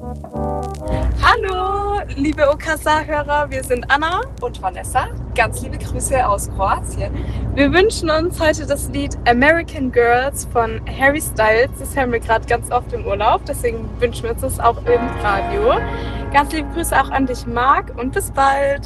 Hallo, liebe Okasa-Hörer, wir sind Anna. Und Vanessa, ganz liebe Grüße aus Kroatien. Wir wünschen uns heute das Lied American Girls von Harry Styles. Das hören wir gerade ganz oft im Urlaub, deswegen wünschen wir uns das auch im Radio. Ganz liebe Grüße auch an dich, Marc, und bis bald.